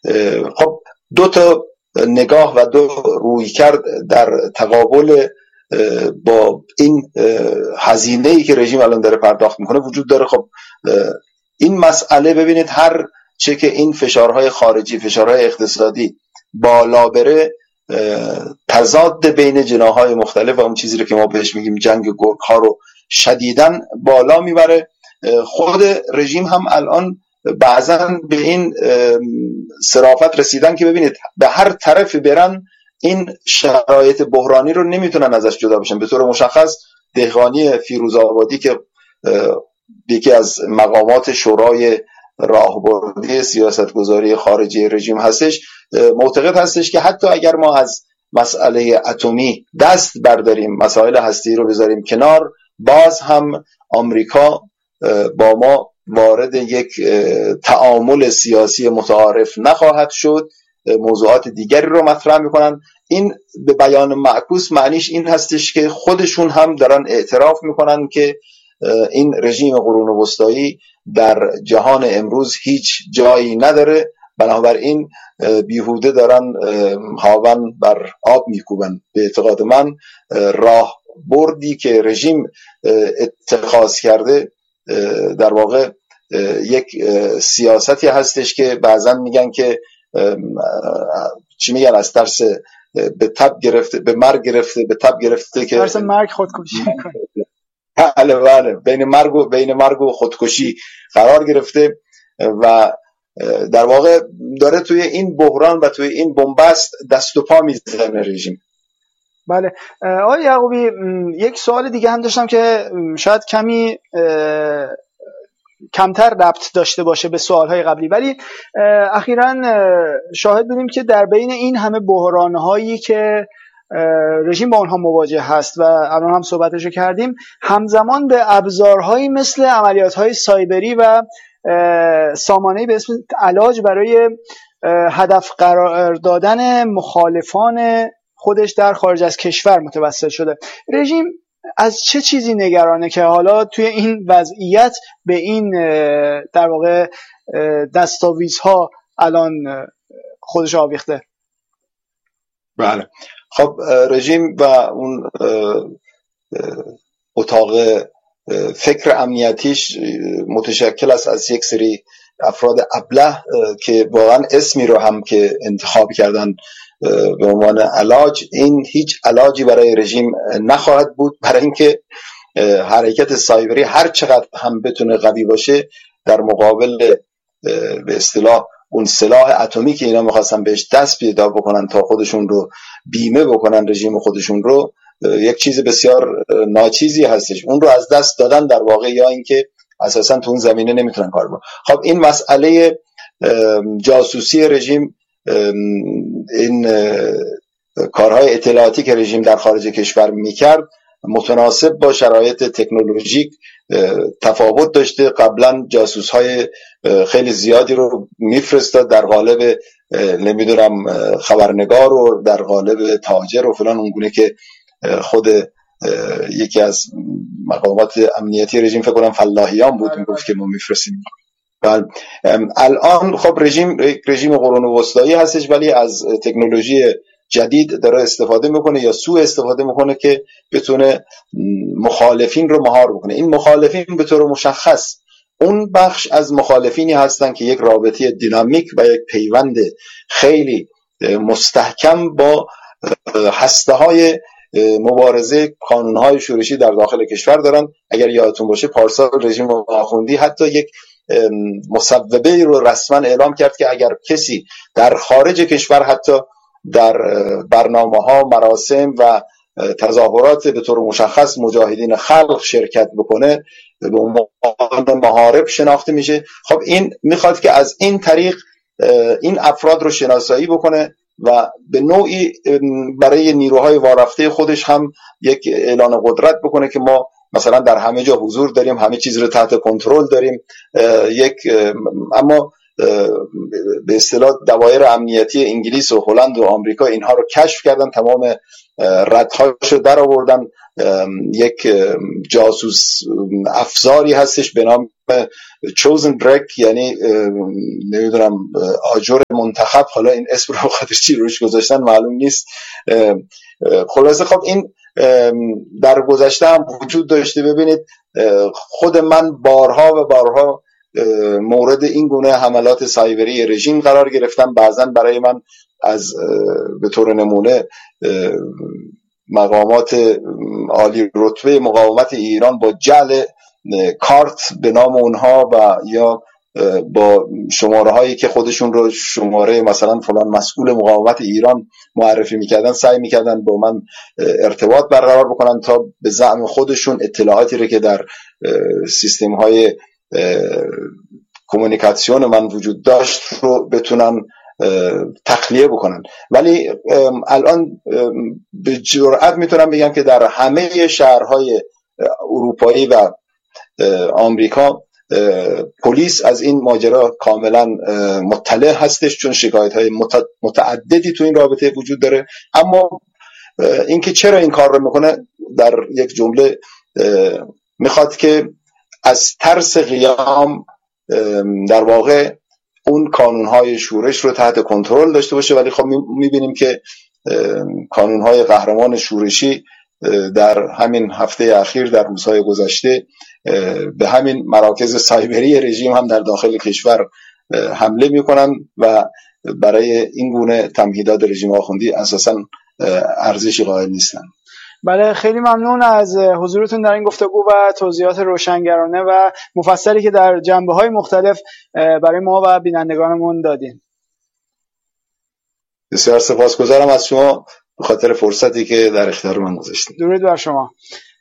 خب دو تا نگاه و دو رویکرد در تقابل با این هزینه‌ای که رژیم الان داره پرداخت میکنه وجود داره. خب این مسئله ببینید هر چه که این فشارهای خارجی، فشارهای اقتصادی بالا بره، تضاد بین جناح‌های مختلف و اون چیزی رو که ما بهش میگیم جنگ گرگ‌ها رو شدیداً بالا میبره. خود رژیم هم الان بعضاً به این صرافت رسیدن که ببینید به هر طرف برن این شرایط بحرانی رو نمیتونن ازش جدا بشن. به طور مشخص دهقانی فیروزآبادی که یکی از مقامات شورای راهبردی سیاستگذاری خارجی رژیم هستش، معتقد هستش که حتی اگر ما از مسئله اتمی دست برداریم، مسائل هستی رو بذاریم کنار، باز هم آمریکا با ما وارد یک تعامل سیاسی متعارف نخواهد شد، موضوعات دیگری رو مطرح میکنن. این به بیان معکوس معنیش این هستش که خودشون هم دارن اعتراف میکنن که این رژیم قرون وسطایی در جهان امروز هیچ جایی نداره، بنابراین بیهوده دارن هاون بر آب میکوبن. به اعتقاد من راه بردی که رژیم اتخاذ کرده در واقع یک سیاستی هستش که بعضا میگن که چی میگن، از ترس به تب گرفته، به مرگ گرفته، به تب گرفته که ترس مرگ خودکشی میکنه. بله بین مرگ و خودکشی قرار گرفته و در واقع داره توی این بحران و توی این بنبست دست و پا میزنه رژیم. بله آقای یعقوبی، یک سوال دیگه هم داشتم که شاید کمی کمتر ربط داشته باشه به سوالهای قبلی، ولی اخیراً شاهد بودیم که در بین این همه بحران‌هایی که رژیم با اونها مواجه هست و الان هم صحبتشو کردیم، همزمان به ابزارهایی مثل عملیات‌های سایبری و سامانه‌ای به اسم علاج برای هدف قرار دادن مخالفان خودش در خارج از کشور متوسل شده. رژیم از چه چیزی نگرانه که حالا توی این وضعیت به این در واقع دستاویزها الان خودش آویخته؟ بله خب رژیم و اون اتاق فکر امنیتیش متشکل است از یک سری افراد ابله که واقعا اسمی رو هم که انتخاب کردن به عنوان علاج، این هیچ علاجی برای رژیم نخواهد بود، برای اینکه حرکت سایبری هر چقدر هم بتونه قوی باشه در مقابل به اصطلاح اون سلاح اتمی که اینا میخواستن بهش دست پیدا بکنن تا خودشون رو بیمه بکنن، رژیم خودشون رو، یک چیز بسیار ناچیزی هستش. اون رو از دست دادن در واقع، یا اینکه اساسا تو اون زمینه نمیتونن کار بکنن. خب این مسئله جاسوسی رژیم، این کارهای اطلاعاتی که رژیم در خارج کشور میکرد متناسب با شرایط تکنولوژیک تفاوت داشته. قبلا جاسوس‌های خیلی زیادی رو میفرستاد در قالب نمیدونم خبرنگار و در قالب تاجر و فلان، اونگونه که خود یکی از مقامات امنیتی رژیم فکر کنم فلاحیان بود میگفت که ما میفرستیم. الان خب رژیم قرون وسطایی هستش، ولی از تکنولوژی جدید داره استفاده میکنه یا سوء استفاده میکنه که بتونه مخالفین رو مهار بکنه. این مخالفین به طور مشخص اون بخش از مخالفینی هستن که یک رابطه دینامیک و یک پیوند خیلی مستحکم با هسته‌های مبارزه کانونهای شورشی در داخل کشور دارن. اگر یادتون باشه پارسال رژیم آخوندی حتی یک مصوبه رو رسما اعلام کرد که اگر کسی در خارج کشور حتی در برنامه‌ها، مراسم و تظاهرات به طور مشخص مجاهدین خلق شرکت بکنه به عنوان محارب شناخته میشه. خب این میخواد که از این طریق این افراد رو شناسایی بکنه و به نوعی برای نیروهای وارفته خودش هم یک اعلان قدرت بکنه که ما مثلا در همه جا حضور داریم، همه چیز رو تحت کنترل داریم. اما به اصطلاح دوایر امنیتی انگلیس و هلند و آمریکا اینها رو کشف کردن، تمام ردهاشو در آوردن. یک جاسوس افزاری هستش به نام chosen break، یعنی نمیدونم آجر منتخب، حالا این اسم رو خاطر چی روش گذاشتن معلوم نیست. خلاصه خب این در گذشته هم وجود داشته. ببینید خود من بارها و بارها مورد این گونه حملات سایبری رژیم قرار گرفتم. بعضن برای من از به طور نمونه مقامات عالی رتبه مقاومت ایران با جعل کارت به نام اونها و یا با شماره هایی که خودشون رو شماره مثلا فلان مسئول مقاومت ایران معرفی میکردن سعی میکردن با من ارتباط برقرار بکنن تا به زعم خودشون اطلاعاتی رو که در سیستم های کمیونیکاسیون من وجود داشت رو بتونن تخلیه بکنن. ولی الان به جرئت میتونم بگم که در همه شهرهای اروپایی و آمریکا پلیس از این ماجرا کاملا مطلع هستش، چون شکایت‌های متعددی تو این رابطه وجود داره. اما اینکه چرا این کار رو میکنه در یک جمله میخواد که از ترس قیام در واقع اون کانونهای شورش رو تحت کنترل داشته باشه. ولی خب میبینیم که کانونهای قهرمان شورشی در همین هفته اخیر، در روزهای گذشته، به همین مراکز سایبری رژیم هم در داخل کشور حمله میکنن و برای این گونه تمهیدات رژیم آخوندی اساساً ارزشی قائل نیستن. بله، خیلی ممنون از حضورتون در این گفتگو و توضیحات روشنگرانه و مفصلی که در جنبه‌های مختلف برای ما و بینندگانمون دادین. بسیار سپاسگزارم از شما به خاطر فرصتی که در اختیار من گذاشتید. درود بر شما.